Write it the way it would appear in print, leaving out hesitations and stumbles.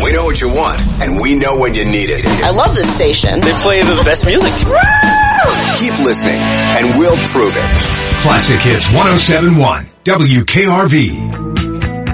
We know what you want, and we know when you need it. I love this station. They play the best music. Keep listening, and we'll prove it. Classic Hits 107.1 WKRV.